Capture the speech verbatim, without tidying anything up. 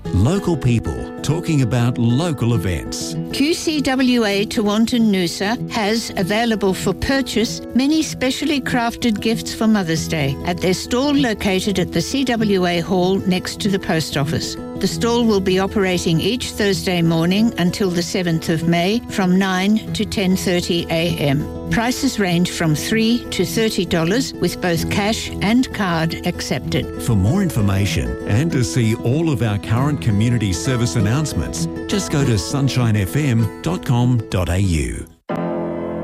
Local people talking about local events. Q C W A Tewantin Noosa has available for purchase many specially crafted gifts for Mother's Day at their stall located at the C W A Hall next to the post office. The stall will be operating each Thursday morning until the seventh of May from nine to ten thirty a m. Prices range from three dollars to thirty dollars with both cash and card accepted. For more information and to see all of our current community service announcements, just go to sunshine f m dot com dot a u.